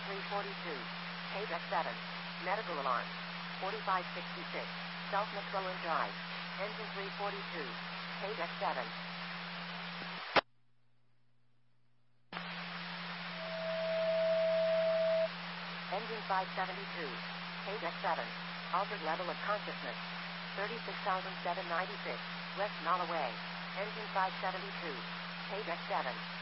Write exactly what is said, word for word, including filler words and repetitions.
three forty-two. Page X seven. Medical alarm. forty-five sixty-six. South McClellan Drive. Engine three forty-two. Page X seven. Engine five seventy-two. Page X seven. Altered level of consciousness. thirty-six thousand seven hundred ninety-six. West Nolaway. Engine five seventy-two. Page X seven.